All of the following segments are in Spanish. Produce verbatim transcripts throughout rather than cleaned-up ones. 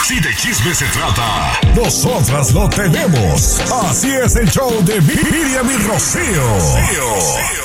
Si de chisme se trata, nosotras lo tenemos. Así es el show de Miriam y Rocío.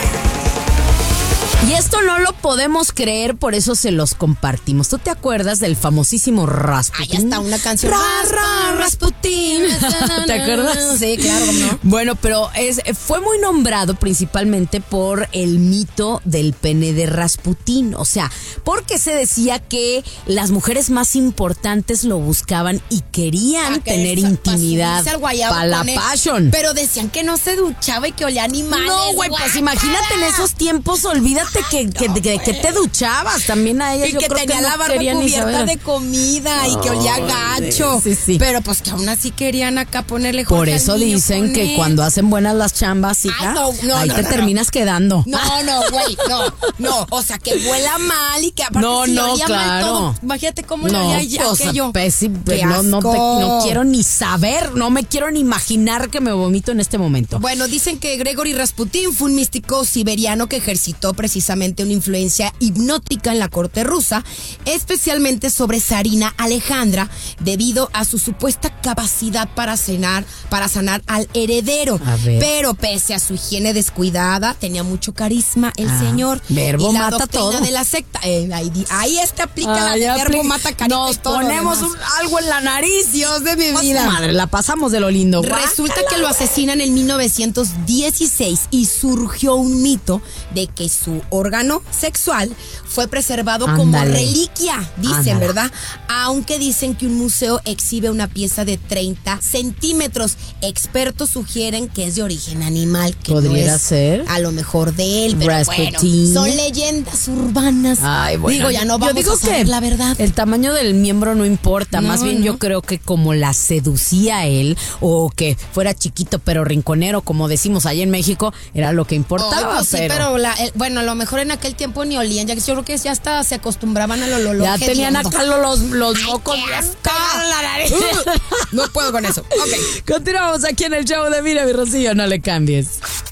Y esto no lo podemos creer, por eso se los compartimos. ¿Tú te acuerdas del famosísimo Rasputin? Ahí está una canción. Ra, ra, Rasputin. ¿Te acuerdas? Sí, claro, ¿no? Bueno, pero es, fue muy nombrado principalmente por el mito del pene de Rasputin. O sea, porque se decía que las mujeres más importantes lo buscaban y querían tener intimidad para la passion. Pero decían que no se duchaba y que olía a animales. No, güey, pues imagínate en esos tiempos, olvídate que, que, que, que te duchabas. También a ella y yo que creo tenía que no la barba cubierta de comida y que olía gacho. Sí, sí. Pero pues que aún así querían acá ponerle Jorge Por eso al niño dicen que él. Cuando hacen buenas las chambas, hija, Ay, no, no, ahí no, te no, terminas no. quedando. No, no, güey, no, no. O sea, que huela mal y que aparte No, si no, olía mal claro. todo. Imagínate cómo No, le olía pues, aquello. pésimo, Qué no, no, te- asco. no quiero ni saber, no me quiero ni imaginar que me vomito en este momento. Bueno, dicen que Gregory Rasputin fue un místico siberiano que ejercitó precisamente una influencia hipnótica en la corte rusa, especialmente sobre Tsarina Alejandra, debido a su supuesta capacidad para sanar, para sanar al heredero. A ver. Pero pese a su higiene descuidada, tenía mucho carisma el Ah, señor. verbo y la mata doctrina todo. de la secta. Eh, ahí, di- ahí este aplica la Ay, de verbo apli- mata carita Nos y todo lo ponemos demás. un- algo en la nariz. Dios de mi Pues, vida. madre, la pasamos de lo lindo. Resulta que lo asesinan en mil novecientos dieciséis y surgió un mito de que su órgano sexual fue preservado como Ándale. reliquia, dicen, Ándale. ¿verdad? Aunque dicen que un museo exhibe una pieza de treinta centímetros. Expertos sugieren que es de origen animal, que ¿Podría no es ser? a lo mejor de él, pero Rasputin. bueno, son leyendas urbanas. Ay, bueno, Digo, ya no yo vamos digo a saber que la verdad. El tamaño del miembro no importa, No, más bien no. yo creo que como la seducía él, o que fuera chiquito pero rinconero, como decimos allá en México, era lo que importaba. Ay, pues sí, pero, pero la- el- bueno, a lo mejor en aquel tiempo ni olían, ya que yo creo que ya hasta se acostumbraban a lo, lo, lo ya tenían hediondo. acá los, los Ay, mocos qué bien asco. pegados en la nariz. Uh, no puedo con eso. Ok. Continuamos aquí en el show de Mira mi Rocío, no le cambies.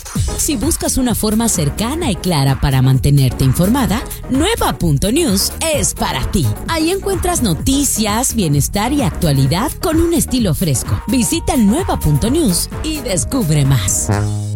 Si buscas una forma cercana y clara para mantenerte informada, Nueva punto news es para ti. Ahí encuentras noticias, bienestar y actualidad con un estilo fresco. Visita Nueva punto news y descubre más.